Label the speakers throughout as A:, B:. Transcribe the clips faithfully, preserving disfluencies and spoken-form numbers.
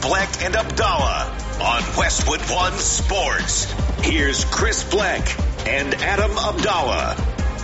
A: Bleck and Abdallah on Westwood One Sports. Here's Chris Bleck and Adam Abdallah.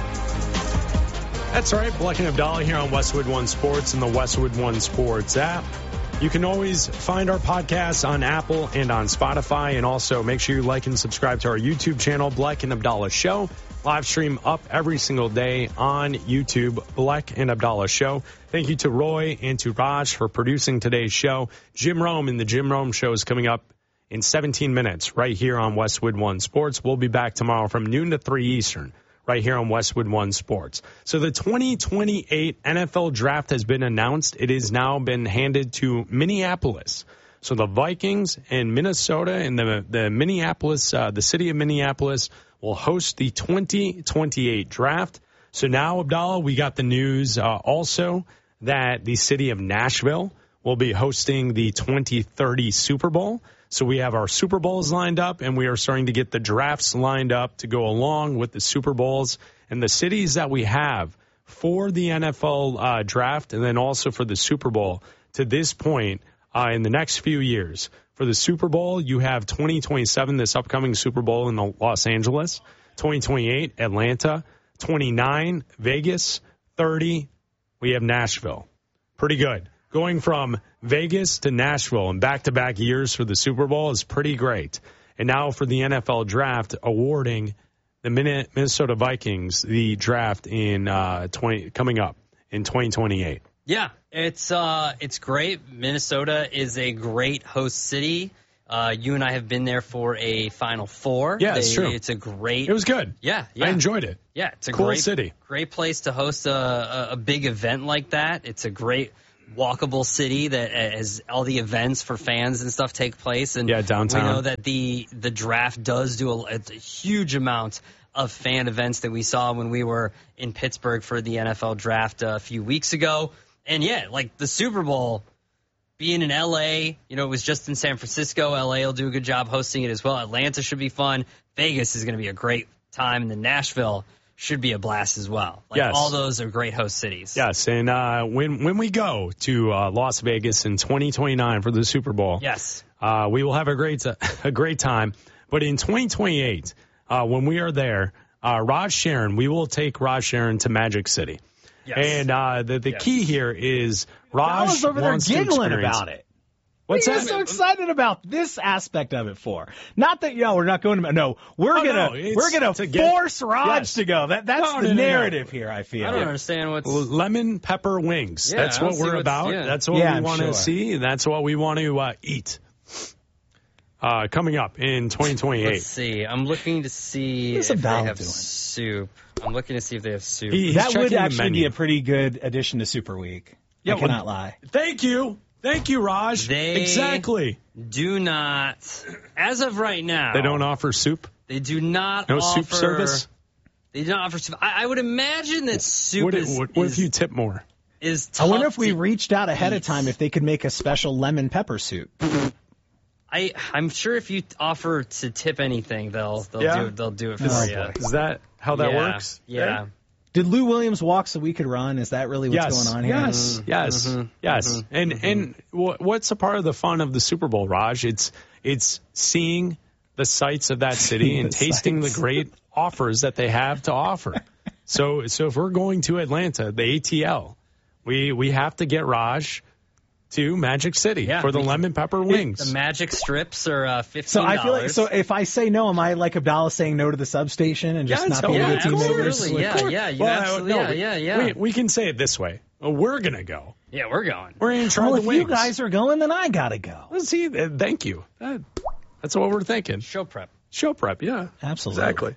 B: That's right, Bleck and Abdallah here on Westwood One Sports and the Westwood One Sports app. You can always find our podcasts on Apple and on Spotify, and also make sure you like and subscribe to our YouTube channel, Bleck and Abdallah Show. Live stream up every single day on YouTube, Bleck and Abdallah Show. Thank you to Roy and to Raj for producing today's show. Jim Rome and the Jim Rome Show is coming up in seventeen minutes right here on Westwood One Sports. We'll be back tomorrow from noon to three Eastern right here on Westwood One Sports. So the twenty twenty-eight N F L Draft has been announced. It has now been handed to Minneapolis. So the Vikings and Minnesota and the the Minneapolis, uh, the city of Minneapolis will host the twenty twenty-eight draft. So now, Abdallah, we got the news uh, also that the city of Nashville will be hosting the twenty thirty Super Bowl. So we have our Super Bowls lined up, and we are starting to get the drafts lined up to go along with the Super Bowls. And the cities that we have for the N F L uh, draft and then also for the Super Bowl to this point uh, in the next few years. For the Super Bowl, you have twenty twenty-seven, this upcoming Super Bowl in the Los Angeles, twenty twenty-eight, Atlanta, twenty-nine, Vegas, thirty, we have Nashville. Pretty good. Going from Vegas to Nashville in back-to-back years for the Super Bowl is pretty great. And now for the N F L draft, awarding the Minnesota Vikings the draft in uh, twenty coming up in twenty twenty-eight.
C: Yeah, it's uh, it's great. Minnesota is a great host city. Uh, you and I have been there for a Final Four.
B: Yeah, it's
C: they,
B: true.
C: It's a great.
B: It was good.
C: Yeah, yeah.
B: I enjoyed it.
C: Yeah, it's a
B: cool
C: great
B: city.
C: Great place to host a, a, a big event like that. It's a great walkable city that has all the events for fans and stuff take place. And
B: yeah, downtown.
C: We know that the the draft does do a, it's a huge amount of fan events that we saw when we were in Pittsburgh for the N F L draft a few weeks ago. And yeah, like the Super Bowl being in L A, you know, it was just in San Francisco. L A will do a good job hosting it as well. Atlanta should be fun. Vegas is going to be a great time. And then Nashville should be a blast as well. Like
B: yes.
C: All those are great host cities.
B: Yes, and uh, when when we go to uh, Las Vegas in twenty twenty-nine for the Super Bowl,
C: yes,
B: uh, we will have a great a great time. But in twenty twenty-eight, uh, when we are there, uh, Raj Sharon, we will take Raj Sharon to Magic City.
C: Yes.
B: And uh, the the
C: yes.
B: key here is Raj
D: was over there
B: wants
D: giggling
B: to
D: about it.
B: What's
D: what are
B: that?
D: you so excited about this aspect of it for? Not that, yo, we're not going to, no, we're
B: oh,
D: gonna,
B: no,
D: we're gonna to force get, Raj yes. to go. That that's no, the no, narrative no, no. here, I feel.
C: I don't yeah. understand what's
B: lemon pepper wings.
C: Yeah,
B: that's what we're about.
C: Yeah.
B: That's what
D: yeah,
B: we want to
D: sure.
B: see. That's what we want to uh, eat. Uh, coming up in twenty twenty-eight.
C: Let's see. I'm looking to see
D: What's
C: if they have
D: doing?
C: soup. I'm looking to see if they have soup.
B: He,
D: that would actually be a pretty good addition to Super Week. Yeah, I cannot well, lie.
B: Thank you. Thank you, Raj.
C: They
B: exactly.
C: do not, as of right now.
B: They don't offer soup?
C: They do not
B: no
C: offer.
B: No soup service?
C: They do not offer soup. I, I would imagine that soup
B: what,
C: is.
B: What, what
C: is,
B: if you tip more?
C: Is tough
D: I wonder if we
C: to
D: reached out ahead
C: eat.
D: of time if they could make a special lemon pepper soup.
C: I, I'm sure if you offer to tip anything, they'll they'll
B: yeah.
C: do they'll do it for
D: oh,
C: you.
D: Boy.
B: Is that how that
C: yeah.
B: works?
C: Yeah.
B: Right?
D: Did Lou Williams walk so we could run? Is that really what's
B: yes.
D: going on here?
B: Yes,
C: Mm-hmm.
B: yes,
C: mm-hmm.
B: yes.
C: Mm-hmm.
B: And
C: mm-hmm.
B: and w- what's a part of the fun of the Super Bowl, Raj? It's it's seeing the sights of that city and tasting
D: sights.
B: the great offers that they have to offer. So so if we're going to Atlanta, the A T L, we we have to get Raj to Magic City
C: yeah,
B: for the lemon pepper wings.
C: The Magic strips are uh, fifteen
D: So
C: dollars.
D: I feel like so if I say no, am I like Abdallah saying no to the substation and just
B: yeah,
D: not being
C: yeah,
D: a good team
C: absolutely.
D: makers?
C: Yeah, yeah, you
B: well,
C: absolutely,
B: no,
C: yeah, yeah, yeah.
B: We, we can say it this way: well, we're gonna go.
C: Yeah, we're going.
B: We're gonna try
D: Well,
B: the
D: if
B: wings.
D: you guys are going, then I gotta go.
B: Well, see, uh, thank you. That, that's what we're thinking.
C: Show prep.
B: Show prep, yeah.
D: Absolutely.
B: Exactly.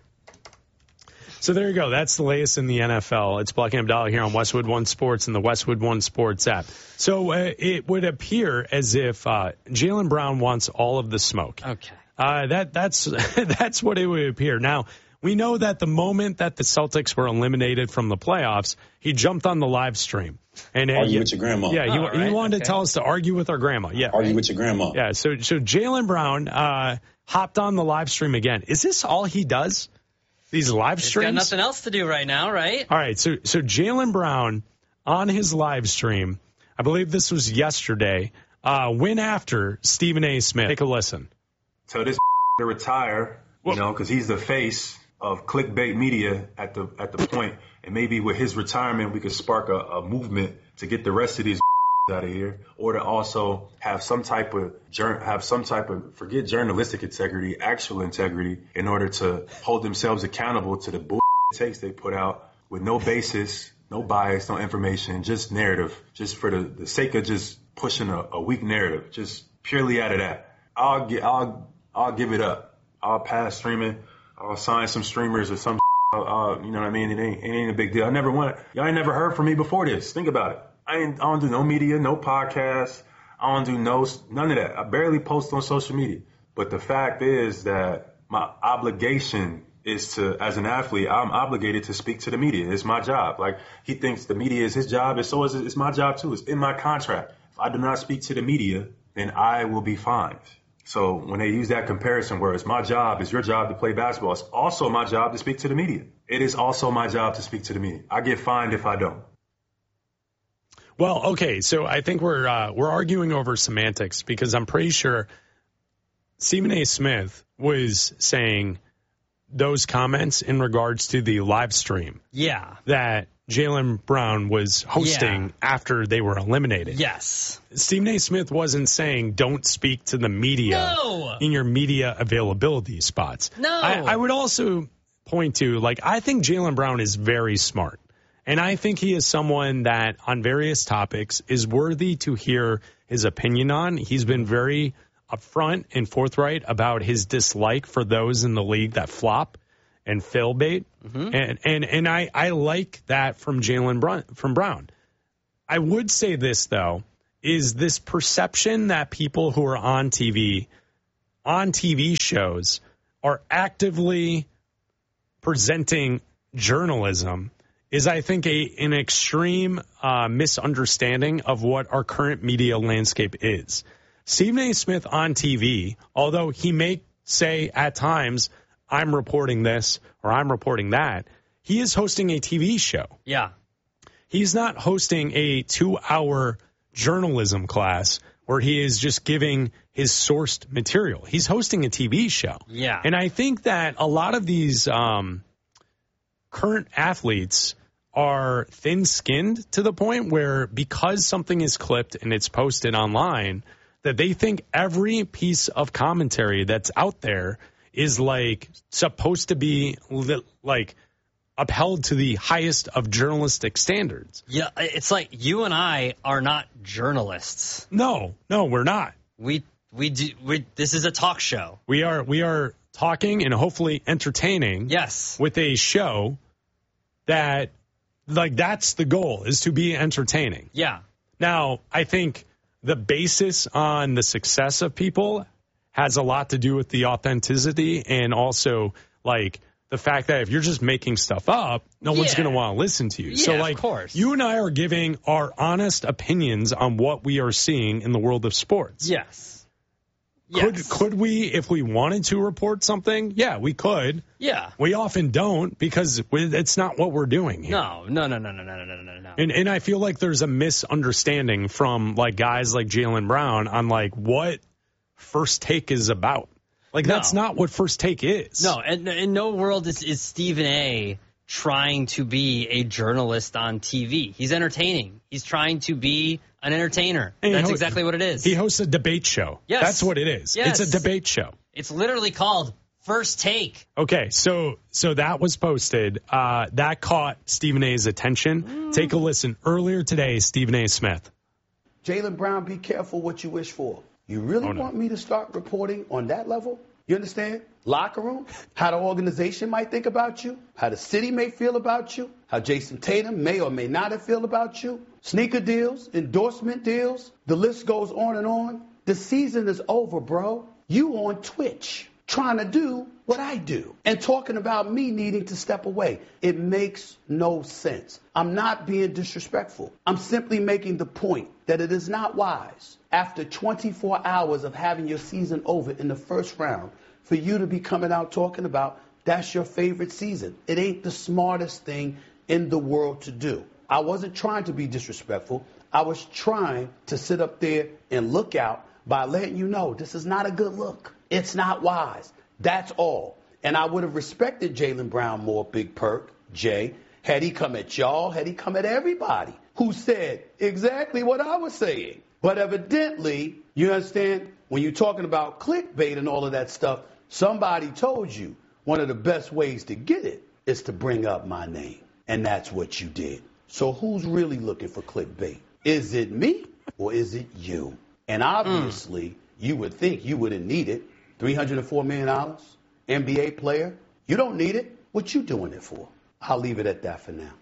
B: So there you go. That's the latest in the N F L. It's Bleck and Abdallah here on Westwood One Sports and the Westwood One Sports app. So uh, it would appear as if uh, Jaylen Brown wants all of the smoke.
C: Okay.
B: Uh, that that's that's what it would appear. Now, we know that the moment that the Celtics were eliminated from the playoffs, he jumped on the live stream. And uh,
E: Argue
B: he,
E: with your grandma.
B: Yeah, he,
C: oh,
B: he
C: right.
B: wanted
C: okay.
B: to tell us to argue with our grandma. Yeah.
E: Argue right? with your grandma.
B: Yeah, so so Jaylen Brown uh, hopped on the live stream again. Is this all he does? These live
C: He's
B: streams?
C: got nothing else to do right now, right?
B: All right, so so Jaylen Brown on his live stream, I believe this was yesterday, uh, went after Stephen A. Smith. Take a listen.
E: Tell this to retire, you well, know, because he's the face of clickbait media at the at the point, and maybe with his retirement, we could spark a, a movement to get the rest of these out of here, or to also have some type of have some type of forget journalistic integrity, actual integrity, in order to hold themselves accountable to the bull takes they put out with no basis, no bias, no information, just narrative, just for the, the sake of just pushing a, a weak narrative, just purely out of that. I'll get I'll I'll give it up. I'll pass streaming. I'll sign some streamers or some. Uh, you know what I mean? It ain't, it ain't a big deal. I never want y'all ain't never heard from me before this. Think about it. I ain't, I don't do no media, no podcasts. I don't do no, none of that. I barely post on social media. But the fact is that my obligation is to, as an athlete, I'm obligated to speak to the media. It's my job. Like, he thinks the media is his job, and so is it, it's my job too. It's in my contract. If I do not speak to the media, then I will be fined. So when they use that comparison where it's my job, it's your job to play basketball, it's also my job to speak to the media. It is also my job to speak to the media. I get fined if I don't.
B: Well, okay, so I think we're uh, we're arguing over semantics, because I'm pretty sure Stephen A. Smith was saying those comments in regards to the live stream.
C: Yeah.
B: That Jaylen Brown was hosting yeah. after they were eliminated.
C: Yes.
B: Stephen A. Smith wasn't saying don't speak to the media
C: no.
B: in your media availability spots.
C: No.
B: I, I would also point to, like, I think Jaylen Brown is very smart. And I think he is someone that on various topics is worthy to hear his opinion on. He's been very upfront and forthright about his dislike for those in the league that flop and fail bait. Mm-hmm. And and and I, I like that from Jaylen Brown, from Brown. I would say this, though, is this perception that people who are on T V, on T V shows, are actively presenting journalism is, I think, a an extreme uh, misunderstanding of what our current media landscape is. Stephen A. Smith on T V, although he may say at times, I'm reporting this or I'm reporting that, he is hosting a T V show.
C: Yeah.
B: He's not hosting a two-hour journalism class where he is just giving his sourced material. He's hosting a T V show.
C: Yeah.
B: And I think that a lot of these um, current athletes are thin-skinned to the point where, because something is clipped and it's posted online, that they think every piece of commentary that's out there is like supposed to be like upheld to the highest of journalistic standards.
C: Yeah, it's like you and I are not journalists.
B: No, no, we're not.
C: We we do. We, this is a talk show.
B: We are we are talking and hopefully entertaining.
C: Yes,
B: with a show that, like, that's the goal, is to be entertaining.
C: Yeah.
B: Now, I think the basis on the success of people has a lot to do with the authenticity and also, like, the fact that if you're just making stuff up, no yeah. one's going to want to listen to you.
C: Yeah,
B: so, like,
C: of course.
B: You and I are giving our honest opinions on what we are seeing in the world of sports.
C: Yes.
B: Could
C: yes.
B: could we, if we wanted to report something? Yeah, we could.
C: Yeah.
B: We often don't, because it's not what we're doing here.
C: No, no, no, no, no, no, no, no, no.
B: And and I feel like there's a misunderstanding from, like, guys like Jaylen Brown on, like, what First Take is about. Like,
C: no.
B: that's not what First Take is.
C: No, and in no world is, is Stephen A. trying to be a journalist on T V. He's entertaining. He's trying to be an entertainer. And That's ho- exactly what it is.
B: He hosts a debate show.
C: Yes.
B: That's what it is.
C: Yes.
B: It's a debate show.
C: It's literally called First Take.
B: Okay, so so that was posted. Uh, that caught Stephen A.'s attention. Mm. Take a listen. Earlier today, Stephen A. Smith.
F: Jaylen Brown, be careful what you wish for. You really oh, no. want me to start reporting on that level? You understand? Locker room, how the organization might think about you, how the city may feel about you, how Jason Tatum may or may not have feel about you, sneaker deals, endorsement deals, the list goes on and on. The season is over, bro. You on Twitch trying to do what I do and talking about me needing to step away. It makes no sense. I'm not being disrespectful. I'm simply making the point that it is not wise, after twenty-four hours of having your season over in the first round, for you to be coming out talking about that's your favorite season. It ain't the smartest thing in the world to do. I wasn't trying to be disrespectful. I was trying to sit up there and look out by letting you know this is not a good look. It's not wise. That's all. And I would have respected Jaylen Brown more, Big Perk, Jay, had he come at y'all, had he come at everybody who said exactly what I was saying. But evidently, you understand, when you're talking about clickbait and all of that stuff, somebody told you one of the best ways to get it is to bring up my name. And that's what you did. So who's really looking for clickbait? Is it me or is it you? And obviously, mm. you would think you wouldn't need it. three hundred four million dollars, N B A player. You don't need it. What you doing it for? I'll leave it at that for now.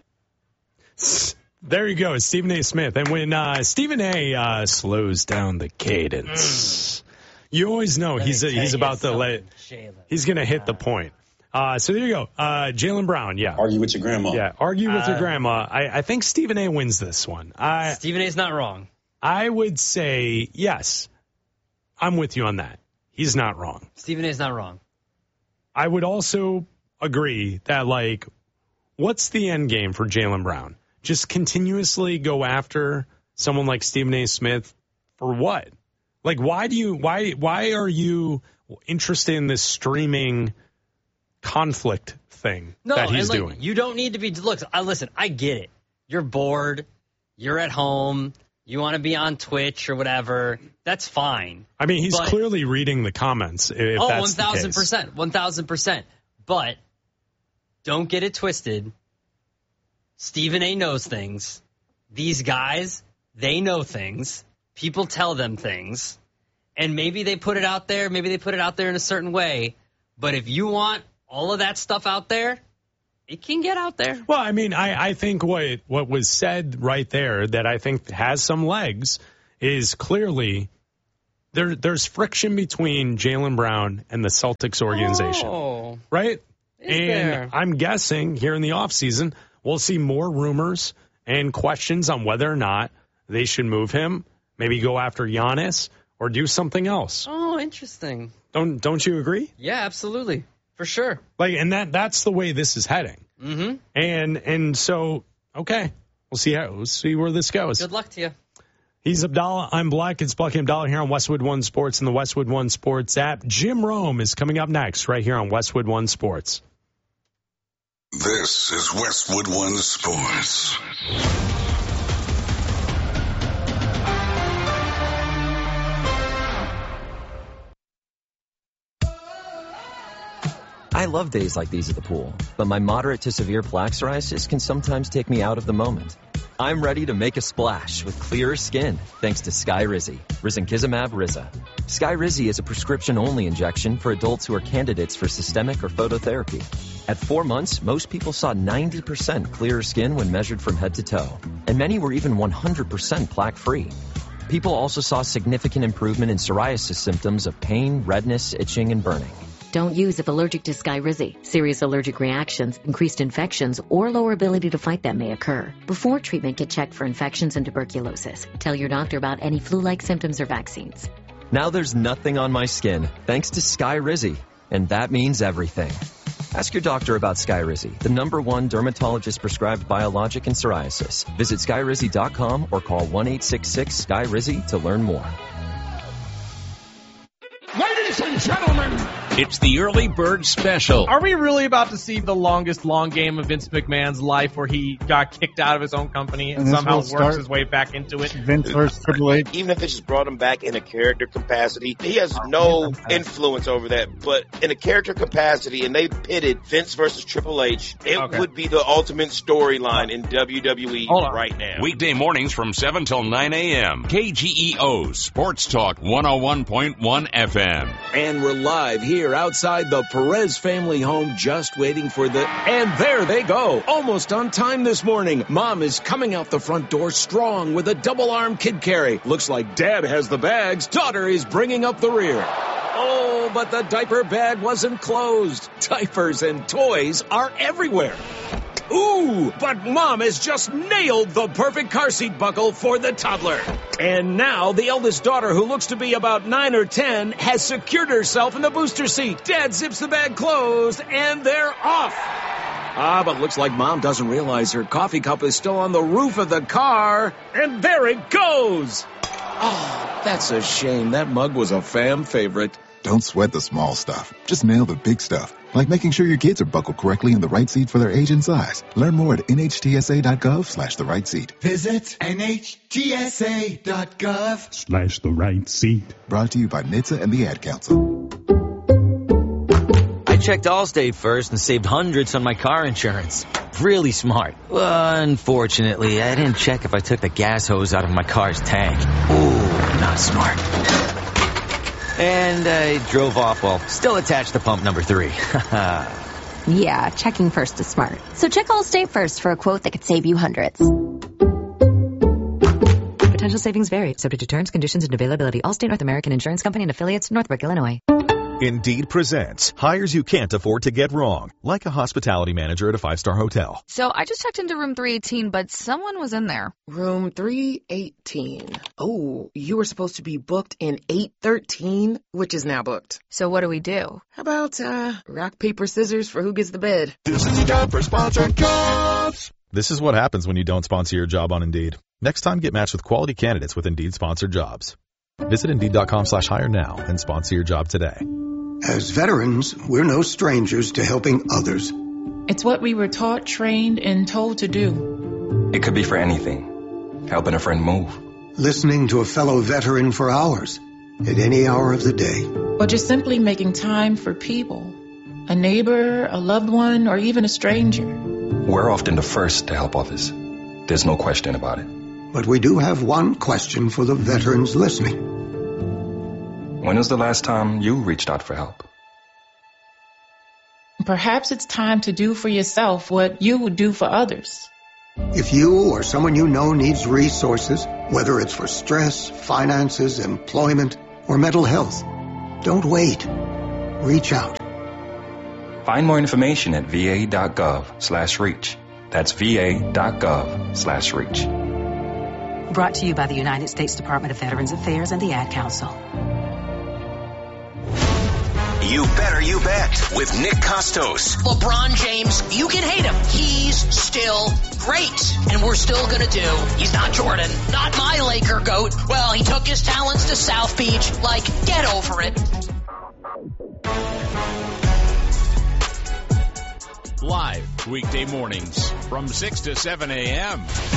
B: There you go, Stephen A. Smith. And when uh, Stephen A. Uh, slows down the cadence, mm. you always know he's a, he's about to let he's going to hit the point. Uh, so there you go, uh, Jaylen Brown. Yeah,
G: argue with your grandma.
B: Yeah, argue with uh, your grandma. I, I think Stephen A. wins this one. I,
C: Stephen A.'s not wrong.
B: I would say yes. I'm with you on that. He's not wrong.
C: Stephen A.'s not wrong.
B: I would also agree that, like, what's the end game for Jaylen Brown? Just continuously go after someone like Stephen A. Smith for what? Like, why do you, why, why are you interested in this streaming conflict thing
C: no,
B: that he's
C: and, like,
B: doing?
C: You don't need to be, look, I, listen, I get it. You're bored. You're at home. You want to be on Twitch or whatever. That's fine.
B: I mean, he's
C: but,
B: clearly reading the comments. If
C: oh,
B: that's
C: one thousand percent. one thousand percent. But don't get it twisted. Stephen A. knows things. These guys, they know things. People tell them things. And maybe they put it out there. Maybe they put it out there in a certain way. But if you want all of that stuff out there, it can get out there.
B: Well, I mean, I, I think what what was said right there that I think has some legs is clearly there. There's friction between Jaylen Brown and the Celtics organization,
C: oh,
B: right?
C: Is
B: and
C: there?
B: I'm guessing here in the offseason, we'll see more rumors and questions on whether or not they should move him, maybe go after Giannis or do something else.
C: Oh, interesting.
B: Don't don't you agree?
C: Yeah, absolutely. For sure.
B: Like, and that that's the way this is heading.
C: Mm-hmm.
B: And and so, okay, we'll see how we'll see where this goes.
C: Good luck to you.
B: He's Abdallah. I'm Black. It's Black and Abdallah here on Westwood One Sports and the Westwood One Sports app. Jim Rome is coming up next right here on Westwood One Sports.
A: This is Westwood One Sports.
H: I love days like these at the pool, but my moderate to severe plaque psoriasis can sometimes take me out of the moment. I'm ready to make a splash with clearer skin thanks to Skyrizi, Risankizumab Riza. Skyrizi is a prescription-only injection for adults who are candidates for systemic or phototherapy. At four months, most people saw ninety percent clearer skin when measured from head to toe, and many were even one hundred percent plaque-free. People also saw significant improvement in psoriasis symptoms of pain, redness, itching, and burning.
I: Don't use if allergic to Skyrizi. Serious allergic reactions, increased infections, or lower ability to fight them may occur. Before treatment, get checked for infections and tuberculosis. Tell your doctor about any flu-like symptoms or vaccines.
H: Now there's nothing on my skin thanks to Skyrizi, and that means everything. Ask your doctor about Skyrizi, the number one dermatologist-prescribed biologic in psoriasis. Visit Skyrizi dot com or call one eight six six S K Y R I Z I to learn more.
J: Ladies and gentlemen,
K: it's the Early Bird Special.
D: Are we really about to see the longest long game of Vince McMahon's life where he got kicked out of his own company and, and somehow works his way back into it?
J: Vince versus Triple H.
L: Even if they just brought him back in a character capacity, he has no influence over that. But in a character capacity, and they pitted Vince versus Triple H, it okay. would be the ultimate storyline in W W E right now.
K: Weekday mornings from seven till nine a.m. K G E O Sports Talk one oh one point one F M.
M: And we're live here outside the Perez family home, just waiting for the... And there they go, almost on time this morning. Mom is coming out the front door strong with a double-arm kid carry. Looks like Dad has the bags. Daughter is bringing up the rear. Oh, but the diaper bag wasn't closed. Diapers and toys are everywhere. Ooh, but Mom has just nailed the perfect car seat buckle for the toddler. And now the eldest daughter, who looks to be about nine or ten, has secured herself in the booster seat. Dad zips the bag closed, and they're off. Ah, but looks like Mom doesn't realize her coffee cup is still on the roof of the car. And there it goes! Oh, that's a shame. That mug was a fam favorite.
G: Don't sweat the small stuff. Just nail the big stuff. Like making sure your kids are buckled correctly in the right seat for their age and size. Learn more at nhtsa.gov slash the right seat.
N: Visit nhtsa.gov
G: Slash the right seat. Brought to you by N H T S A and the Ad Council.
O: I checked Allstate first and saved hundreds on my car insurance. Really smart. Well, unfortunately, I didn't check if I took the gas hose out of my car's tank. Ooh, not smart. And I drove off while still attached to pump number three.
P: Yeah, checking first is smart. So check Allstate first for a quote that could save you hundreds.
I: Potential savings vary, subject to terms, conditions, and availability. Allstate North American Insurance Company and affiliates, Northbrook, Illinois.
Q: Indeed presents hires you can't afford to get wrong, like a hospitality manager at a five-star hotel.
R: So I just checked into room three eighteen, but someone was in there.
S: Room three eighteen. Oh, you were supposed to be booked in eight thirteen, which is now booked.
R: So what do we do?
S: How about, uh, rock, paper, scissors for who gets the bed?
J: This is the job for sponsored jobs.
Q: This is what happens when you don't sponsor your job on Indeed. Next time, get matched with quality candidates with Indeed-sponsored jobs. Visit Indeed.com slash hire now and sponsor your job today.
T: As veterans, we're no strangers to helping others.
U: It's what we were taught, trained, and told to do.
V: It could be for anything. Helping a friend move.
T: Listening to a fellow veteran for hours, at any hour of the day.
U: Or just simply making time for people. A neighbor, a loved one, or even a stranger.
V: We're often the first to help others. There's no question about it.
T: But we do have one question for the veterans listening.
V: When was the last time you reached out for help?
U: Perhaps it's time to do for yourself what you would do for others.
T: If you or someone you know needs resources, whether it's for stress, finances, employment, or mental health, don't wait. Reach out.
V: Find more information at va.gov slash reach. That's va.gov slash reach.
I: Brought to you by the United States Department of Veterans Affairs and the Ad Council.
A: You Better You Bet with Nick Costos.
W: LeBron James, you can hate him. He's still great. And we're still going to do. He's not Jordan. Not my Laker goat. Well, he took his talents to South Beach. Like, get over it.
K: Live weekday mornings from six to seven a.m.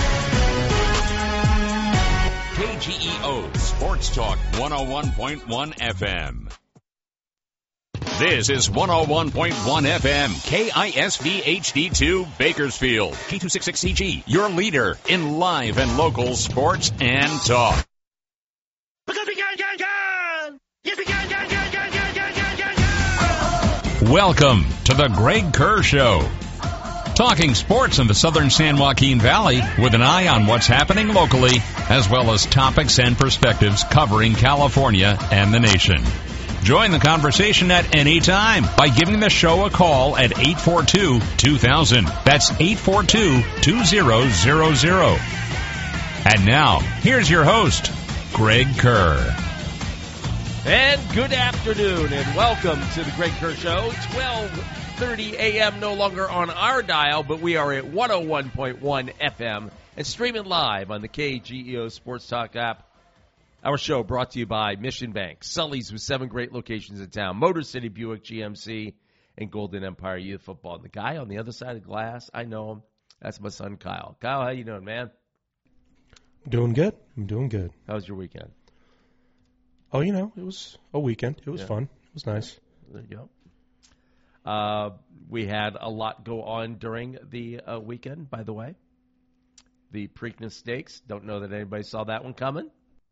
K: K G E O Sports Talk one oh one point one F M. This is one oh one point one F M, K I S V H D two, Bakersfield, K two sixty-six C G, your leader in live and local sports and talk.
J: Because we can, can, can! Yes, we can, can, can, can, can, can, can, can!
K: Welcome to the Greg Kerr Show. Talking sports in the southern San Joaquin Valley with an eye on what's happening locally, as well as topics and perspectives covering California and the nation. Join the conversation at any time by giving the show a call at eight four two, two thousand. That's eight four two, two thousand. And now, here's your host, Greg Kerr.
D: And good afternoon, and welcome to the Greg Kerr Show. twelve thirty a.m. no longer on our dial, but we are at one oh one point one F M and streaming live on the K G E O Sports Talk app. Our show brought to you by Mission Bank, Sully's with seven great locations in town, Motor City Buick G M C, and Golden Empire Youth Football. And the guy on the other side of the glass, I know him. That's my son, Kyle. Kyle, how you doing, man?
X: Doing good. I'm doing good.
D: How was your weekend?
X: Oh, you know, it was a weekend. It was
D: yeah.
X: fun. It was nice.
D: There you go. Uh, we had a lot go on during the uh, weekend, by the way. The Preakness Stakes. Don't know that anybody saw that one coming.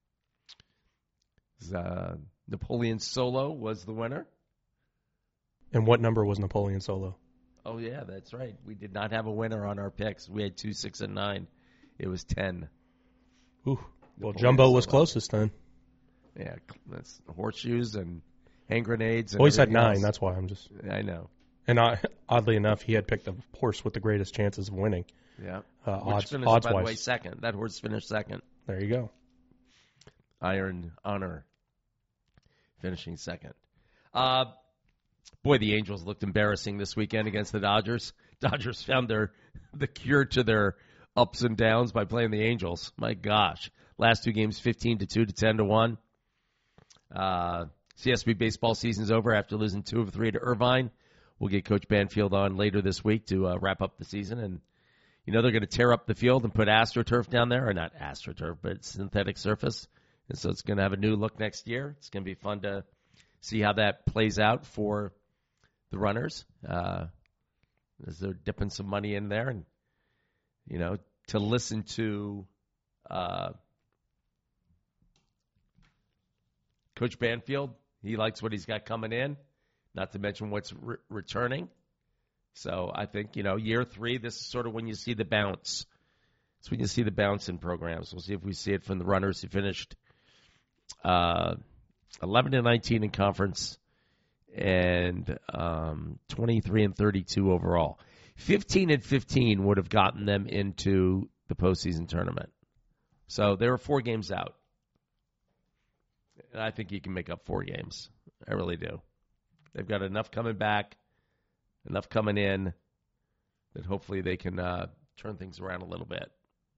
D: Uh, Napoleon Solo was the winner.
X: And what number was Napoleon Solo?
D: Oh, yeah, that's right. We did not have a winner on our picks. We had two, six, and nine. It was ten.
X: Ooh. Well, Napoleon Jumbo was Solo. Closest then.
D: Yeah, that's horseshoes and hand grenades. And
X: well, he said nine.
D: Else.
X: That's why I'm just.
D: I know.
X: And I, oddly enough, he had picked the horse with the greatest chances of winning.
D: Yeah.
X: Uh,
D: Which
X: odds,
D: finished,
X: odds
D: by
X: wise.
D: the way, second. That horse finished second.
X: There you go.
D: Iron Honor finishing second. Uh, Boy, the Angels looked embarrassing this weekend against the Dodgers. Dodgers found their the cure to their ups and downs by playing the Angels. My gosh. Last two games, fifteen to two to ten to one. Uh, C S B baseball season's over after losing two of three to Irvine. We'll get Coach Banfield on later this week to uh, wrap up the season. And, you know, they're going to tear up the field and put AstroTurf down there. Or not AstroTurf, but synthetic surface. And so it's going to have a new look next year. It's going to be fun to see how that plays out for the runners. Uh, as they're dipping some money in there. And, you know, to listen to uh, Coach Banfield, he likes what he's got coming in, not to mention what's re- returning. So I think, you know, year three, this is sort of when you see the bounce. It's when you see the bounce in programs. We'll see if we see it from the runners who finished uh, eleven and nineteen in conference and um, twenty-three and thirty-two overall. fifteen and fifteen would have gotten them into the postseason tournament. So they were four games out. And I think he can make up four games. I really do. They've got enough coming back, enough coming in, that hopefully they can uh, turn things around a little bit.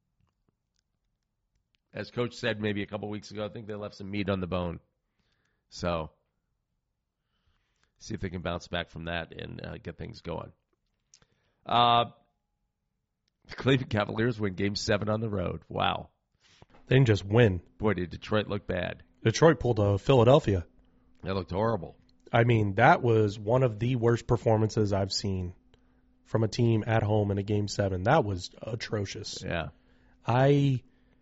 D: As Coach said maybe a couple weeks ago, I think they left some meat on the bone. So see if they can bounce back from that and uh, get things going. Uh, the Cleveland Cavaliers win Game seven on the road. Wow.
X: They didn't just win.
D: Boy, did Detroit look bad.
X: Detroit pulled a Philadelphia.
D: That looked horrible.
X: I mean, that was one of the worst performances I've seen from a team at home in a Game seven. That was atrocious.
D: Yeah.
X: I...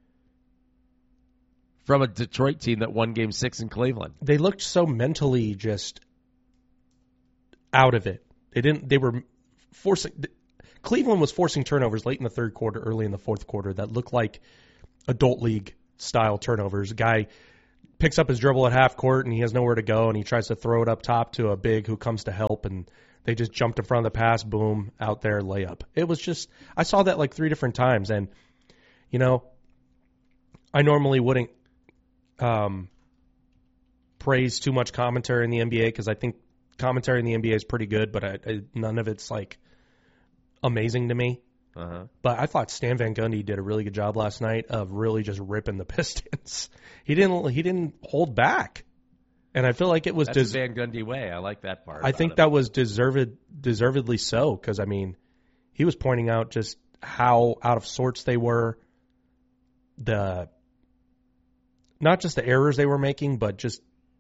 D: From a Detroit team that won Game six in Cleveland.
X: They looked so mentally just out of it. They didn't. They were forcing... Cleveland was forcing turnovers late in the third quarter, early in the fourth quarter that looked like adult league-style turnovers. A guy picks up his dribble at half court, and he has nowhere to go, and he tries to throw it up top to a big who comes to help, and they just jumped in front of the pass, boom, out there, layup. It was just, I saw that like three different times, and, you know, I normally wouldn't um, praise too much commentary in the N B A because I think commentary in the N B A is pretty good, but I, I, none of it's, like, amazing to me.
D: Uh-huh.
X: But I thought Stan Van Gundy did a really good job last night of really just ripping the Pistons. he didn't he didn't hold back, and I feel like it was
D: That's
X: des-
D: the Van Gundy way. I like that part.
X: I think
D: him.
X: that was deserved deservedly so because I mean, he was pointing out just how out of sorts they were, the not just the errors they were making, but just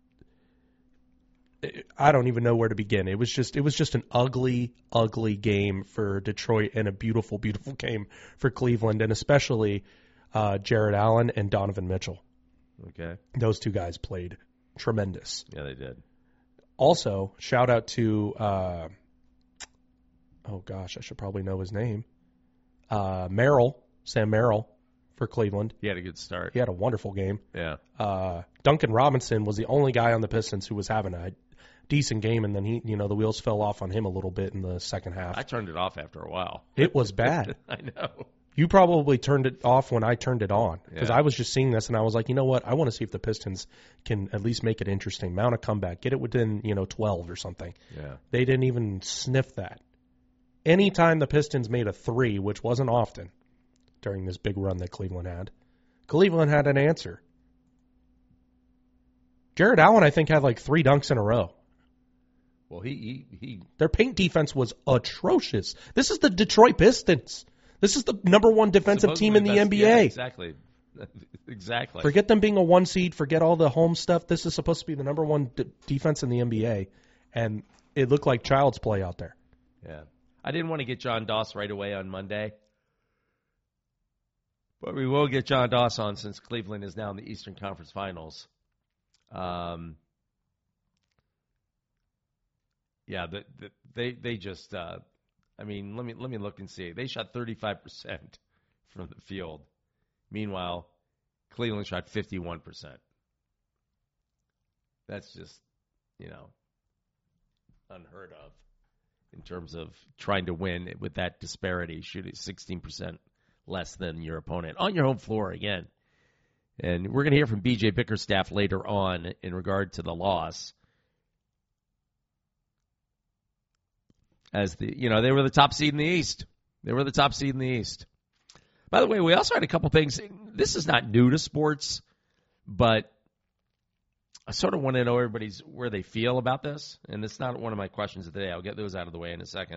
X: I don't even know where to begin. It was just it was just an ugly, ugly game for Detroit and a beautiful, beautiful game for Cleveland, and especially uh, Jared Allen and Donovan Mitchell.
D: Okay.
X: Those two guys played tremendous.
D: Yeah, they did.
X: Also, shout out to, uh, oh gosh, I should probably know his name, uh, Merrill, Sam Merrill for Cleveland.
D: He had a good start.
X: He had a wonderful game.
D: Yeah.
X: Uh, Duncan Robinson was the only guy on the Pistons who was having a decent game, and then he, you know, the wheels fell off on him a little bit in the second half.
D: I turned it off after a while.
X: It was bad.
D: I know.
X: You probably turned it off when I turned it on because
D: Yeah.
X: I was just seeing this and I was like, you know what? I want to see if the Pistons can at least make it interesting, mount a comeback, get it within, you know, twelve or something.
D: Yeah.
X: They didn't even sniff that. Anytime the Pistons made a three, which wasn't often during this big run that Cleveland had, Cleveland had an answer. Jared Allen, I think, had like three dunks in a row.
D: Well, he, he, he
X: Their paint defense was atrocious. This is the Detroit Pistons. This is the number one defensive team in the N B A.
D: Yeah, exactly. Exactly.
X: Forget them being a one seed. Forget all the home stuff. This is supposed to be the number one d- defense in the N B A, and it looked like child's play out there.
D: Yeah. I didn't want to get John Doss right away on Monday, but we will get John Doss on since Cleveland is now in the Eastern Conference Finals. Um. Yeah, the, the, they they just. Uh, I mean, let me let me look and see. They shot thirty-five percent from the field. Meanwhile, Cleveland shot fifty-one percent. That's just, you know, unheard of in terms of trying to win with that disparity, shooting sixteen percent less than your opponent on your home floor again. And we're going to hear from B J Bickerstaff later on in regard to the loss. as the, you know, they were the top seed in the East. They were the top seed in the East. By the way, we also had a couple things. This is not new to sports, but I sort of want to know everybody's where they feel about this, and it's not one of my questions of the day. I'll get those out of the way in a second.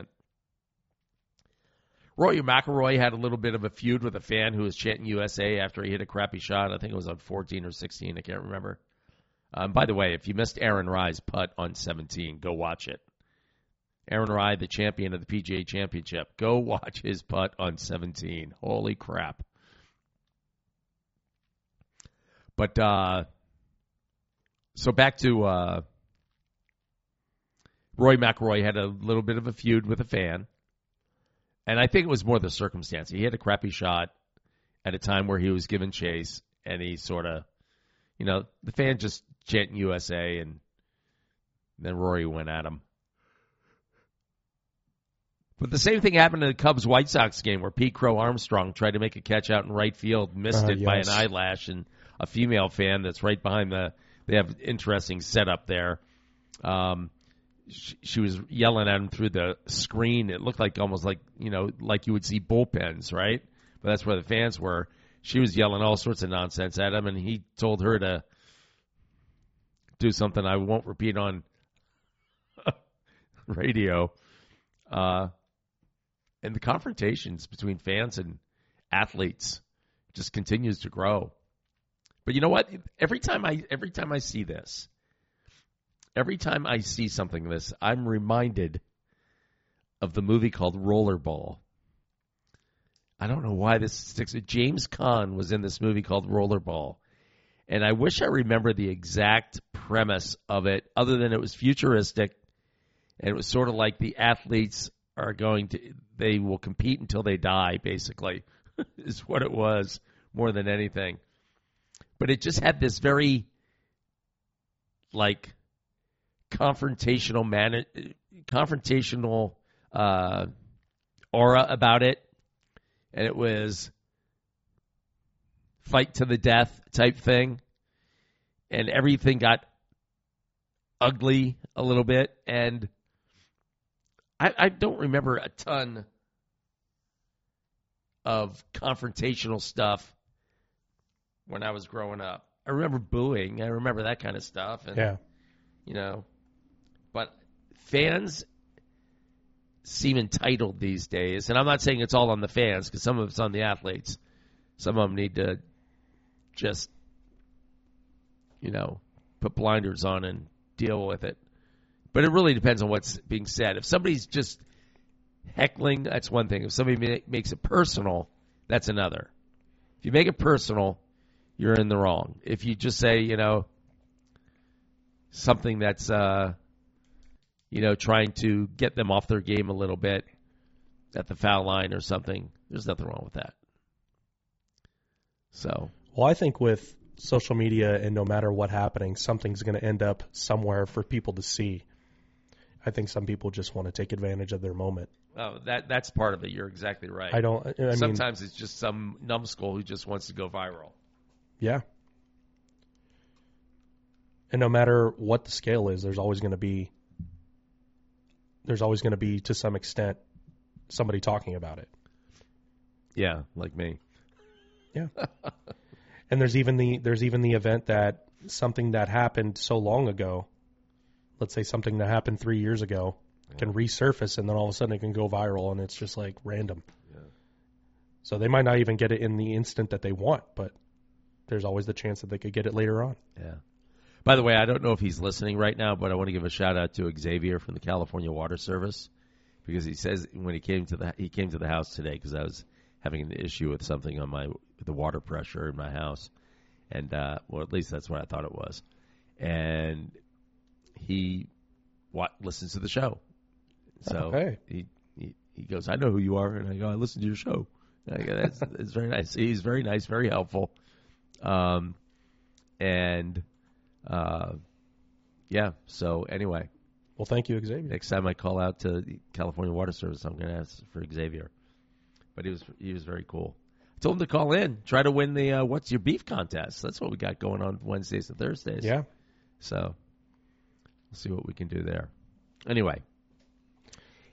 D: Rory McIlroy had a little bit of a feud with a fan who was chanting U S A after he hit a crappy shot. I think it was on fourteen or sixteen. I can't remember. Um, by the way, if you missed Aaron Rye's putt on seventeen, go watch it. Aaron Rye, the champion of the P G A Championship. Go watch his putt on seventeen. Holy crap. But, uh, so back to uh, Rory McIlroy had a little bit of a feud with a fan. And I think it was more the circumstance. He had a crappy shot at a time where he was given chase, and he sort of, you know, the fan just chanting U S A, and then Rory went at him. But the same thing happened in the Cubs-White Sox game where Pete Crow Armstrong tried to make a catch out in right field, missed
X: Uh,
D: it by an
X: yes.
D: eyelash, and a female fan that's right behind the – they have interesting setup there. Um, she, she was yelling at him through the screen. It looked like almost like, you know, like you would see bullpens, right? But that's where the fans were. She was yelling all sorts of nonsense at him, and he told her to do something I won't repeat on radio. Uh And the confrontations between fans and athletes just continues to grow. But you know what? Every time I every time I see this, every time I see something like this, I'm reminded of the movie called Rollerball. I don't know why this sticks. James Caan was in this movie called Rollerball. And I wish I remember the exact premise of it, other than it was futuristic. And it was sort of like the athletes are going to, they will compete until they die, basically, is what it was, more than anything. But it just had this very, like, confrontational, man, confrontational uh, aura about it. And it was fight to the death type thing. And everything got ugly a little bit. And I, I don't remember a ton of confrontational stuff when I was growing up. I remember booing. I remember that kind of stuff. And,
X: yeah.
D: You know, but fans seem entitled these days. And I'm not saying it's all on the fans, because some of it's on the athletes. Some of them need to just, you know, put blinders on and deal with it. But it really depends on what's being said. If somebody's just heckling, that's one thing. If somebody ma- makes it personal, that's another. If you make it personal, you're in the wrong. If you just say, you know, something that's, uh, you know, trying to get them off their game a little bit at the foul line or something, there's nothing wrong with that. So,
X: well, I think with social media and no matter what happening, something's going to end up somewhere for people to see. I think some people just want to take advantage of their moment.
D: Oh, that that's part of it. You're exactly right.
X: I don't. I mean,
D: sometimes it's just some numbskull who just wants to go viral.
X: Yeah. And no matter what the scale is, there's always going to be. There's always going to be, to some extent, somebody talking about it.
D: Yeah, like me.
X: Yeah. And there's even the there's even the event that something that happened so long ago, let's say something that happened three years ago, yeah. can resurface, and then all of a sudden it can go viral, and it's just like random. Yeah. So they might not even get it in the instant that they want, but there's always the chance that they could get it later on.
D: Yeah. By the way, I don't know if he's listening right now, but I want to give a shout out to Xavier from the California Water Service, because he says when he came to the he came to the house today, because I was having an issue with something on my the water pressure in my house, and uh, well, at least that's what I thought it was. And he what, listens to the show, so
X: okay.
D: he, he he goes, "I know who you are," and I go, "I listen to your show." And I go, "That's it's very nice." He's very nice, very helpful, um, and uh, yeah. So anyway,
X: well, thank you, Xavier.
D: Next time I call out to the California Water Service, I'm going to ask for Xavier. But he was he was very cool. I told him to call in, try to win the uh, What's Your Beef contest. That's what we got going on Wednesdays and Thursdays.
X: Yeah.
D: So we'll see what we can do there. Anyway,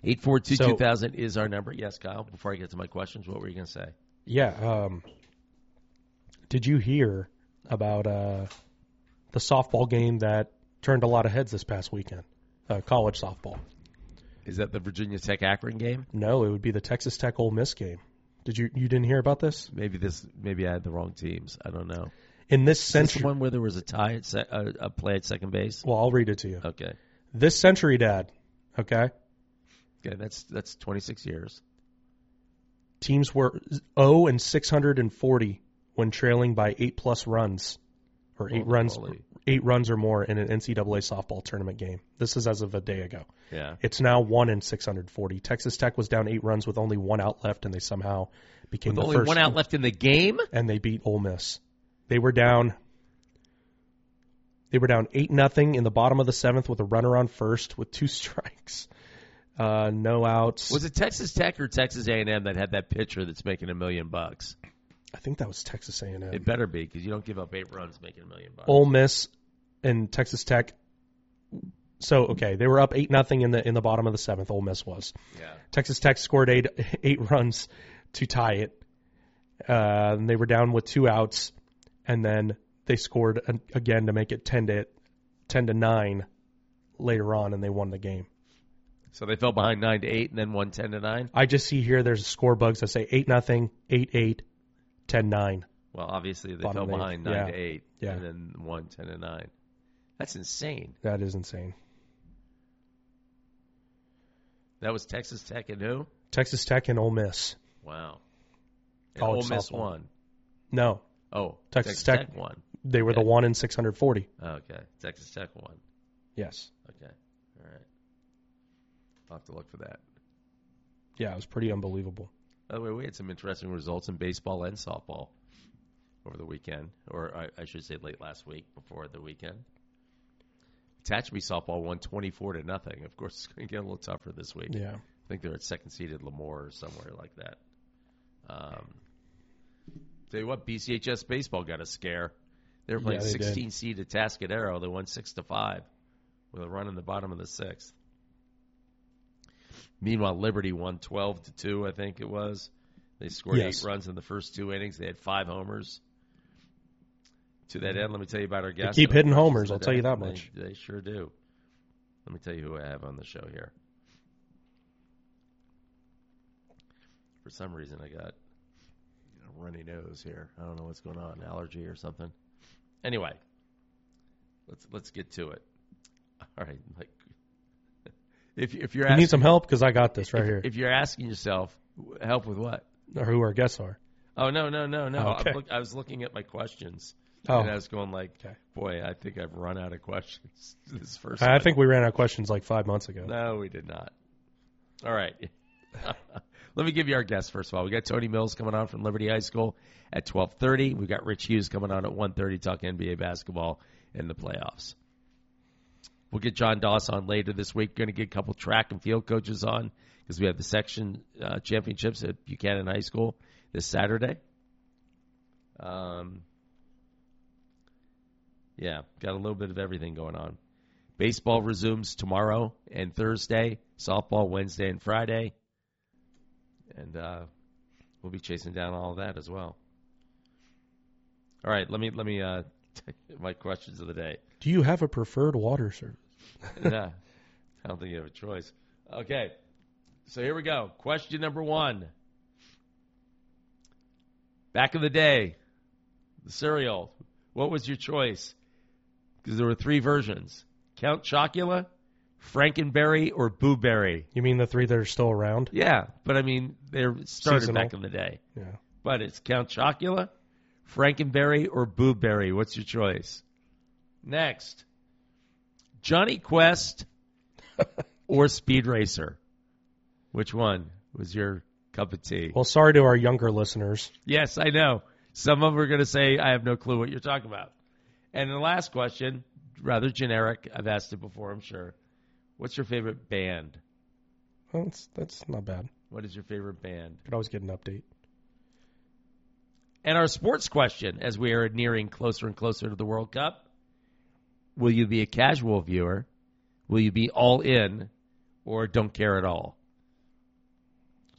D: eight four two, two thousand is our number. Yes, Kyle, before I get to my questions, what were you going to say?
X: Yeah. Um, did you hear about uh, the softball game that turned a lot of heads this past weekend? Uh, college softball.
D: Is that the Virginia Tech Akron game?
X: No, it would be the Texas Tech Ole Miss game. Did you you didn't hear about this?
D: Maybe this. Maybe I had the wrong teams. I don't know.
X: In this
D: Is
X: century,
D: this the one where there was a tie at se- uh, a play at second base.
X: Well, I'll read it to you.
D: Okay.
X: This century, Dad. Okay.
D: Okay, that's that's twenty-six years.
X: Teams were zero and six hundred forty when trailing by eight plus runs, or eight
D: Holy
X: runs,
D: moly.
X: eight runs or more in an N C double A softball tournament game. This is as of a day ago.
D: Yeah.
X: It's now one in six hundred forty. Texas Tech was down eight runs with only one out left, and they somehow became
D: With
X: the
D: only
X: first.
D: one out left in the game,
X: and they beat Ole Miss. They were down. They were down eight nothing in the bottom of the seventh with a runner on first with two strikes, uh, no outs.
D: was it Texas Tech or Texas A and M that had that pitcher that's making a million bucks?
X: I think that was Texas A and M.
D: It better be because you don't give up eight runs making a million bucks.
X: Ole Miss and Texas Tech. So okay, they were up eight nothing in the in the bottom of the seventh. Ole Miss was.
D: Yeah.
X: Texas Tech scored eight eight runs to tie it. Uh, and they were down with two outs, and then they scored an, again to make it ten to ten to nine later on, and they won the game.
D: So they fell behind nine to eight and then won ten to nine.
X: I just see here there's score bugs that say eight nothing, eight eight, ten nine.
D: Well, obviously they
X: Bottom
D: fell
X: eight.
D: behind nine
X: Yeah.
D: to eight,
X: Yeah.
D: and then won ten to nine. That's insane.
X: That is insane.
D: That was Texas Tech and who?
X: Texas Tech and Ole Miss.
D: Wow. And
X: College
D: Ole Miss
X: softball.
D: won.
X: No.
D: Oh,
X: Texas,
D: Texas
X: Tech,
D: Tech won.
X: They were
D: Okay.
X: the one in six hundred forty.
D: Okay, Texas Tech won.
X: Yes.
D: Okay, all right. I'll have to look for that.
X: Yeah, it was pretty unbelievable.
D: By the way, we had some interesting results in baseball and softball over the weekend, or I, I should say late last week before the weekend. Tehachapi softball won twenty-four to nothing. Of course, it's going to get a little tougher this week.
X: Yeah.
D: I think they're at second seeded Lemoore or somewhere like that. Um, tell you what, B C H S baseball got a scare. They were playing
X: Yeah, they did.
D: sixteen seed at Tascadero. They won six to five with a run in the bottom of the sixth. Meanwhile, Liberty won twelve to two. I think it was. They scored
X: Yes.
D: eight runs in the first two innings. They had five homers. To that end, let me tell you about our guests.
X: keep
D: and our
X: hitting
D: questions
X: homers, I'll
D: today.
X: tell you that
D: They-
X: much.
D: They sure do. Let me tell you who I have on the show here. For some reason, I got a runny nose here. I don't know what's going on, allergy or something. Anyway, let's let's get to it. All right, Mike. If if you're
X: You
D: asking,
X: need some help because I got this right
D: if,
X: here.
D: If you're asking yourself, help with what?
X: Or who our guests are.
D: Oh no no no no!
X: Okay.
D: I'm look, I was looking at my questions,
X: Oh.
D: and I was going like, "Boy, I think I've run out of questions." This first,
X: I
D: one.
X: think we ran out of questions like five months ago.
D: No, we did not. All right. Let me give you our guests first of all. We got Tony Mills coming on from Liberty High School at twelve thirty. We got Rich Hughes coming on at one thirty, talk N B A basketball in the playoffs. We'll get John Doss on later this week. Going to get a couple track and field coaches on because we have the section uh, championships at Buchanan High School this Saturday. Um, yeah, got a little bit of everything going on. Baseball resumes tomorrow and Thursday. Softball Wednesday and Friday. And uh, we'll be chasing down all of that as well. All right, let me let me uh, take my questions of the day.
X: Do you have a preferred water service?
D: Nah, I don't think you have a choice. Okay, so here we go. Question number one. Back in the day, the cereal, what was your choice? Because there were three versions. Count Chocula, Frankenberry, or Boo Berry.
X: You mean the three that are still around?
D: Yeah, but I mean, they started
X: Seasonal.
D: back in the day.
X: Yeah.
D: But it's Count Chocula, Frankenberry, or Boo Berry. What's your choice? Next, Johnny Quest or Speed Racer? Which one was your cup of tea?
X: Well, sorry to our younger listeners.
D: Yes, I know. Some of them are going to say, I have no clue what you're talking about. And the last question, rather generic. I've asked it before, I'm sure. What's your favorite band?
X: Well, that's, that's not bad.
D: What is your favorite band?
X: Could always get an update.
D: And our sports question, as we are nearing closer and closer to the World Cup, will you be a casual viewer? Will you be all in or don't care at all?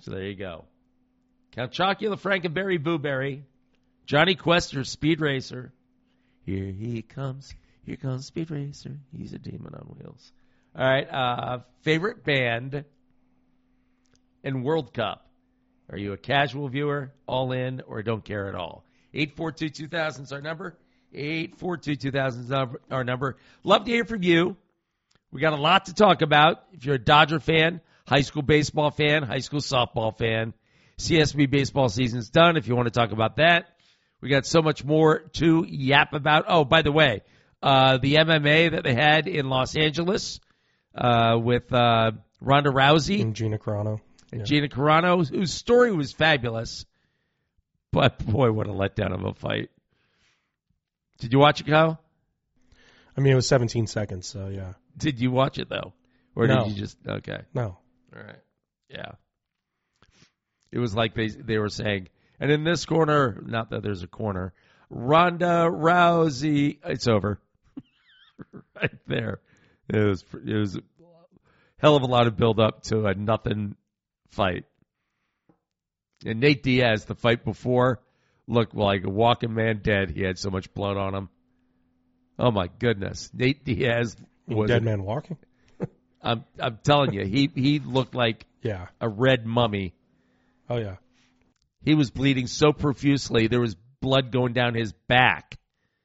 D: So there you go. Count Chocula, Frankenberry, Booberry, Johnny Quester, Speed Racer. Here he comes. Here comes Speed Racer. He's a demon on wheels. All right. Uh, favorite band and World Cup. Are you a casual viewer, all in, or don't care at all? eight four two, two thousand is our number. eight four two, two thousand is our number. Love to hear from you. We got a lot to talk about. If you're a Dodger fan, high school baseball fan, high school softball fan, C S B baseball season's done. If you want to talk about that, we got so much more to yap about. Oh, by the way, uh, the M M A that they had in Los Angeles uh, with uh, Ronda Rousey
X: and Gina Carano.
D: And yeah. Gina Carano, whose story was fabulous. But, boy, what a letdown of a fight. Did you watch it, Kyle?
X: I mean, it was seventeen seconds, so yeah.
D: Did you watch it, though? Or
X: no.
D: did you just, okay.
X: No.
D: All right. Yeah. It was like they they were saying, and in this corner, not that there's a corner, Ronda Rousey, it's over. Right there. It was, it was a hell of a lot of build-up to a nothing fight. And Nate Diaz, the fight before, looked like a walking man dead. He had so much blood on him. Oh, my goodness. Nate Diaz was...
X: Dead man walking?
D: I'm I'm telling you, he, he looked like
X: yeah.
D: a red mummy.
X: Oh, yeah.
D: He was bleeding so profusely, there was blood going down his back.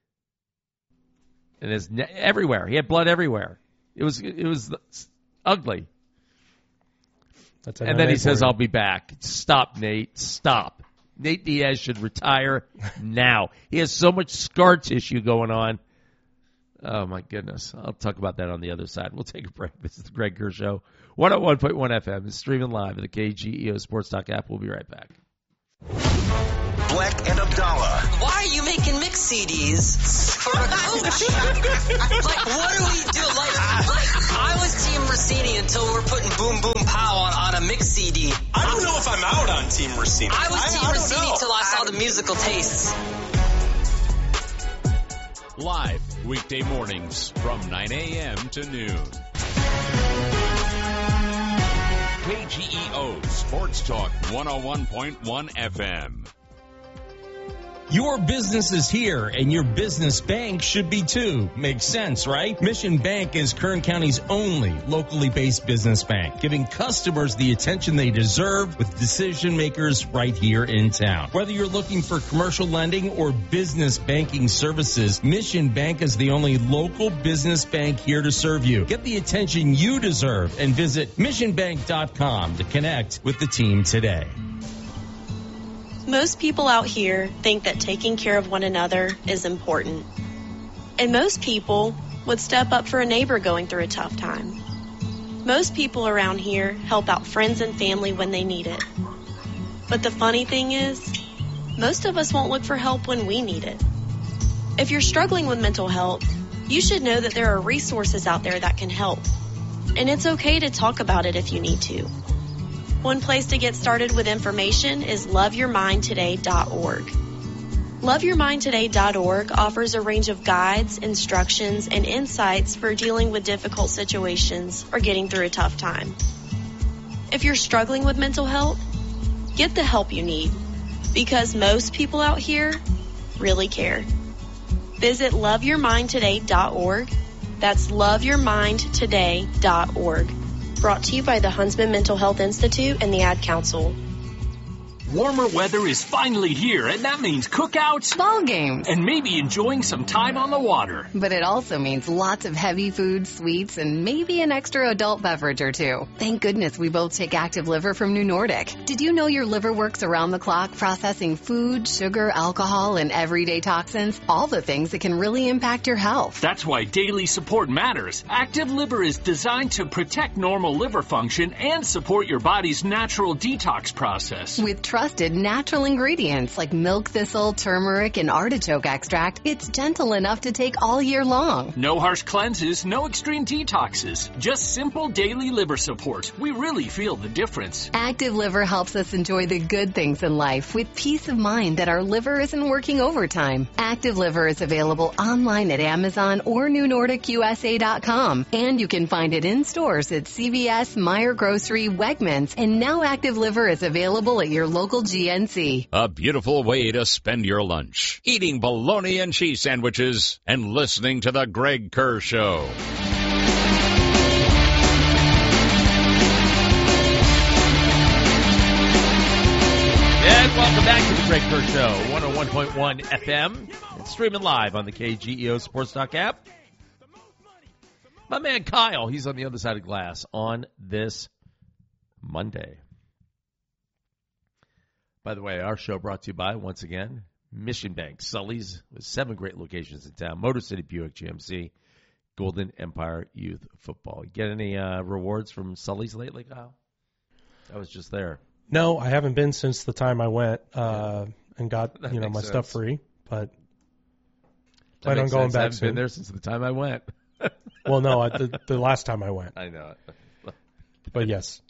D: And his ne- everywhere. He had blood everywhere. It was it was ugly.
X: That's
D: and then he says, I'll be back. Stop, Nate. Stop. Nate Diaz should retire now. He has so much scar tissue going on. Oh, my goodness. I'll talk about that on the other side. We'll take a break. This is the Greg Kerr Show. one oh one point one F M is streaming live at the K G E O Sports Talk app. We'll be right back.
A: Black and Abdallah.
W: Why are you making mix C Ds for a coach? Like, what do we do? Like, like, I was Team Rossini until we're putting Boom Boom Pow on, on a mix C D.
C: I don't know if I'm out on Team Rossini.
W: I was
C: I,
W: Team
C: I
W: Rossini until I saw the musical tastes.
K: Live weekday mornings from nine a.m. to noon. K G E O Sports Talk one oh one point one F M.
E: Your business is here, and your business bank should be too. Makes sense, right? Mission Bank is Kern County's only locally based business bank, giving customers the attention they deserve with decision makers right here in town. Whether you're looking for commercial lending or business banking services, Mission Bank is the only local business bank here to serve you. Get the attention you deserve and visit mission bank dot com to connect with the team today.
F: Most people out here think that taking care of one another is important. And most people would step up for a neighbor going through a tough time. Most people around here help out friends and family when they need it. But the funny thing is, most of us won't look for help when we need it. If you're struggling with mental health, you should know that there are resources out there that can help. And it's okay to talk about it if you need to. One place to get started with information is love your mind today dot org. love your mind today dot org offers a range of guides, instructions, and insights for dealing with difficult situations or getting through a tough time. If you're struggling with mental health, get the help you need, because most people out here really care. Visit love your mind today dot org. That's love your mind today dot org. Brought to you by the Huntsman Mental Health Institute and the Ad Council.
N: Warmer weather is finally here, and that means cookouts,
Y: ball games,
N: and maybe enjoying some time on the water.
Y: But it also means lots of heavy food, sweets, and maybe an extra adult beverage or two. Thank goodness we both take Active Liver from New Nordic. Did you know your liver works around the clock processing food, sugar, alcohol, and everyday toxins? All the things that can really impact your health.
N: That's why daily support matters. Active Liver is designed to protect normal liver function and support your body's natural detox process.
Y: With trusted natural ingredients like milk thistle, turmeric, and artichoke extract, it's gentle enough to take all year long.
N: No harsh cleanses, no extreme detoxes. Just simple daily liver support. We really feel the difference.
Y: Active Liver helps us enjoy the good things in life with peace of mind that our liver isn't working overtime. Active Liver is available online at Amazon or new nordic u s a dot com. And you can find it in stores at C V S, Meijer Grocery, Wegmans, and now Active Liver is available at your local G N C.
K: A beautiful way to spend your lunch. Eating bologna and cheese sandwiches and listening to the Greg Kerr Show.
D: And welcome back to the Greg Kerr Show, one oh one point one F M. It's streaming live on the K G E O Sports Talk app. My man Kyle, he's on the other side of glass on this Monday. By the way, our show brought to you by, once again, Mission Bank, Sully's, with seven great locations in town, Motor City Buick G M C, Golden Empire Youth Football. You get any uh, rewards from Sully's lately, Kyle? I was just there.
X: No, I haven't been since the time I went uh, and got
D: That
X: you know
D: makes
X: my
D: sense.
X: stuff free, but
D: That
X: plan on
D: makes
X: going
D: sense. I
X: back
D: haven't
X: soon.
D: been there since the time I went.
X: Well, no, I, the, the last time I went.
D: I know it.
X: But yes.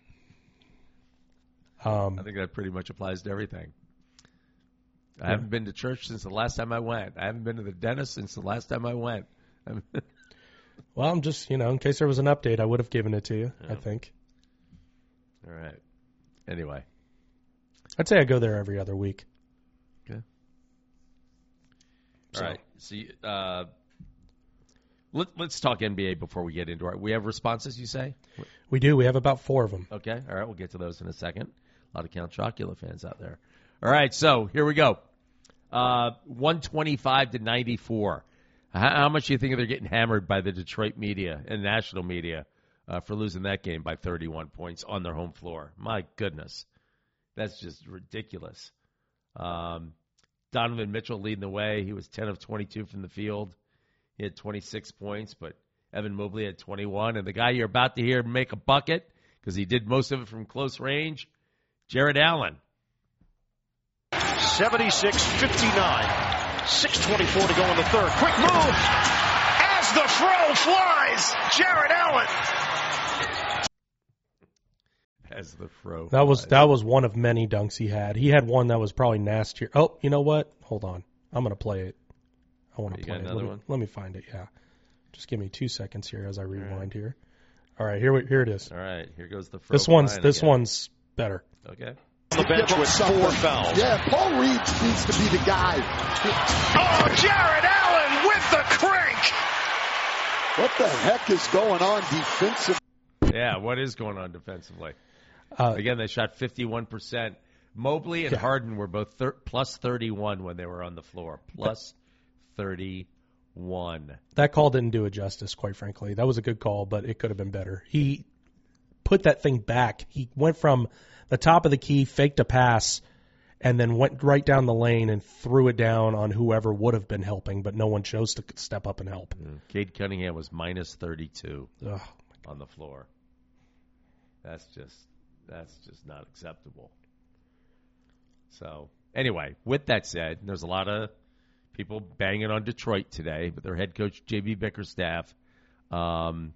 X: Um,
D: I think that pretty much applies to everything. I
X: Yeah.
D: haven't been to church since the last time I went. I haven't been to the dentist since the last time I went.
X: Well, I'm just, you know, in case there was an update, I would have given it to you,
D: Yeah.
X: I think.
D: All right. Anyway.
X: I'd say I go there every other week.
D: Okay.
X: So-
D: All right. So, you- uh, let, let's talk N B A before we get into it. We have responses, you say?
X: We do. We have about four of them.
D: Okay. All right. We'll get to those in a second. A lot of Count Chocula fans out there. All right. So, here we go. Uh, one twenty-five to ninety-four. How, how much do you think they're getting hammered by the Detroit media and national media uh, for losing that game by thirty-one points on their home floor? My goodness. That's just ridiculous. Um, Donovan Mitchell leading the way. He was ten of twenty-two from the field. He had twenty-six points, but Evan Mobley had twenty-one. And the guy you're about to hear make a bucket, because he did most of it from close range, Jared Allen.
J: seventy-six fifty-nine. six twenty-four to go in the third. Quick move. As the throw flies, Jared Allen.
D: As the throw
X: That was
D: flies.
X: that was one of many dunks he had. He had one that was probably nastier. Oh, you know what? Hold on. I'm going to play it. I want to
D: You
X: play
D: got
X: it.
D: another
X: Let me,
D: one?
X: let me find it, yeah. Just give me two seconds here as I rewind here. All right, here we- here it is.
D: All right, here goes the throw
X: This one's
D: flying
X: this
D: again.
X: one's better.
D: Okay.
J: The bench with four fouls.
B: Yeah, Paul Reed needs to be the guy.
J: Oh, Jared Allen with the crank.
B: What the heck is going on defensively?
D: Yeah, what is going on defensively?
X: Uh,
D: Again, they shot fifty-one percent. Mobley and
X: Yeah.
D: Harden were both thir- plus thirty-one when they were on the floor. Plus thirty-one.
X: That call didn't do it justice, quite frankly. That was a good call, but it could have been better. He put that thing back. He went from the top of the key, faked a pass, and then went right down the lane and threw it down on whoever would have been helping, but no one chose to step up and help.
D: Mm. Cade Cunningham was minus thirty-two
X: Ugh.
D: on the floor. That's just that's just not acceptable. So anyway, with that said, there's a lot of people banging on Detroit today, but their head coach J B Bickerstaff um,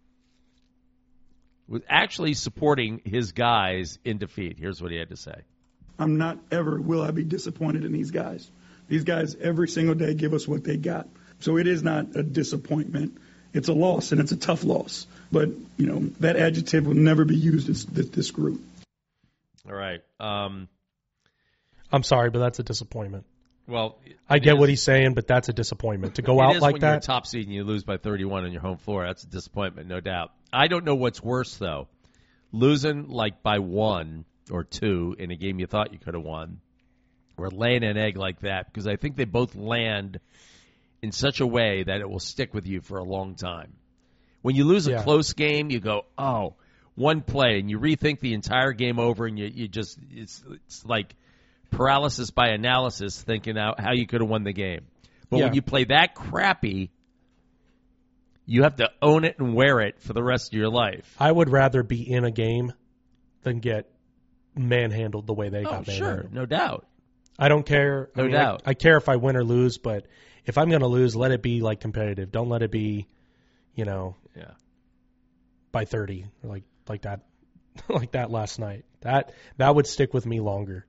D: was actually supporting his guys in defeat. Here's what he had to say.
G: I'm not ever will I be disappointed in these guys. These guys every single day give us what they got. So it is not a disappointment. It's a loss, and it's a tough loss. But, you know, that adjective will never be used as this, this group.
D: All right. Um,
X: I'm sorry, but that's a disappointment.
D: well,
X: I
D: it
X: get
D: is-
X: what he's saying, but that's a disappointment. To go
D: it
X: out
D: is
X: like
D: when you're a
X: that,
D: top seed and you lose by thirty-one on your home floor. That's a disappointment, no doubt. I don't know what's worse, though. Losing like by one or two in a game you thought you could have won, or laying an egg like that, because I think they both land in such a way that it will stick with you for a long time. When you lose a
X: Yeah.
D: close game, you go, oh, one play, and you rethink the entire game over, and you, you just, it's, it's like paralysis by analysis, thinking out how you could have won the game. But
X: Yeah.
D: when you play that crappy, you have to own it and wear it for the rest of your life.
X: I would rather be in a game than get manhandled the way they
D: oh,
X: got
D: sure,
X: manhandled.
D: No doubt.
X: I don't care.
D: No
X: I mean,
D: doubt.
X: I, I care if I win or lose, but if I'm going to lose, let it be like competitive. Don't let it be, you know,
D: yeah,
X: by thirty like like that, like that last night. That that would stick with me longer.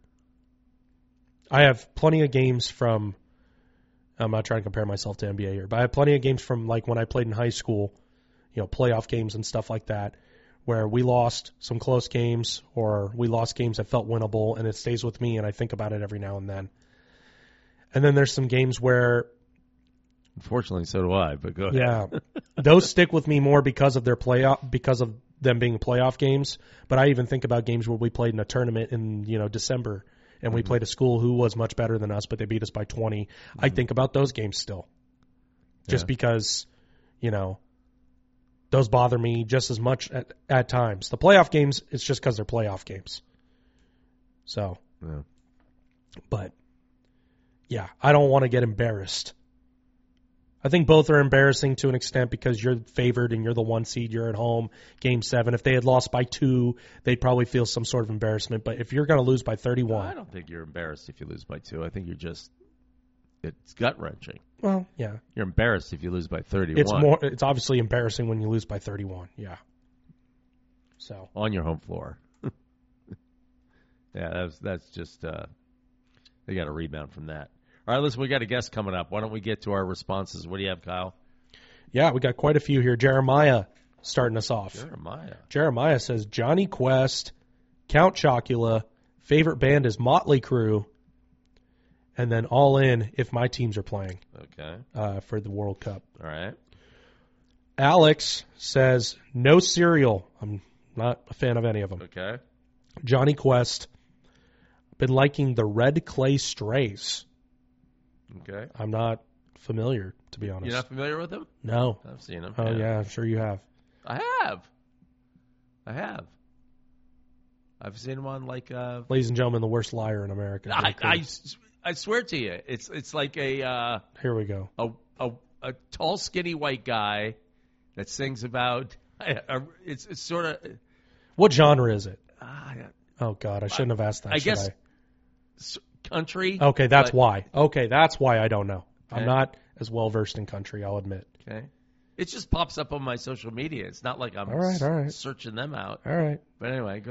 X: I have plenty of games from. I'm not trying to compare myself to N B A here, but I have plenty of games from like when I played in high school, you know, playoff games and stuff like that, where we lost some close games or we lost games that felt winnable, and it stays with me, and I think about it every now and then. And then there's some games where...
D: Unfortunately, so do I, but go ahead.
X: Yeah. Those stick with me more because of their playoff, because of them being playoff games, but I even think about games where we played in a tournament in, you know, December, and we mm-hmm. played a school who was much better than us, but they beat us by twenty. Mm-hmm. I think about those games still. Just yeah. because, you know... Those bother me just as much at, at times. The playoff games, it's just because they're playoff games. So,
D: yeah.
X: But, yeah, I don't want to get embarrassed. I think both are embarrassing to an extent because you're favored and you're the one seed, you're at home, game seven. If they had lost by two, they'd probably feel some sort of embarrassment. But if you're going to lose by thirty-one.
D: No, I don't think you're embarrassed if you lose by two. I think you're just, it's gut-wrenching.
X: Well, yeah.
D: You're embarrassed if you lose by thirty-one.
X: It's more. It's obviously embarrassing when you lose by thirty-one. Yeah. So
D: on your home floor. yeah, that's that's just uh, they got to rebound from that. All right, listen, we got a guest coming up. Why don't we get to our responses? What do you have, Kyle?
X: Yeah, we got quite a few here. Jeremiah starting us off.
D: Jeremiah.
X: Jeremiah says Johnny Quest, Count Chocula, favorite band is Motley Crue. And then all in if my teams are playing.
D: Okay.
X: Uh, for the World Cup.
D: All right.
X: Alex says no cereal. I'm not a fan of any of them.
D: Okay.
X: Johnny Quest. Been liking the Red Clay Strays.
D: Okay.
X: I'm not familiar, to be honest.
D: You're not familiar with them?
X: No.
D: I've seen them.
X: Oh, yeah,
D: yeah
X: I'm sure you have.
D: I have. I have. I've seen them on like... Uh,
X: Ladies and gentlemen, the worst liar in America.
D: I, I, I swear to you, it's it's like a... Uh,
X: Here we go.
D: A, a a tall, skinny white guy that sings about... Uh, it's, it's sort of...
X: What genre is it?
D: Uh,
X: oh, God, I shouldn't have asked that,
D: I
X: should
D: guess
X: I?
D: Country.
X: Okay, that's
D: but,
X: why. Okay, that's why I don't know.
D: Okay.
X: I'm not as well-versed in country, I'll admit.
D: Okay. It just pops up on my social media. It's not like I'm
X: all right, all right.
D: searching them out.
X: All right.
D: But anyway, go